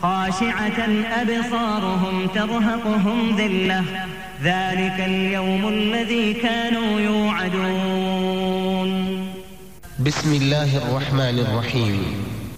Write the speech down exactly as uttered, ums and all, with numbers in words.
خاشعة أبصارهم ترهقهم ذلة ذلك اليوم الذي كانوا يوعدون. بسم الله الرحمن الرحيم.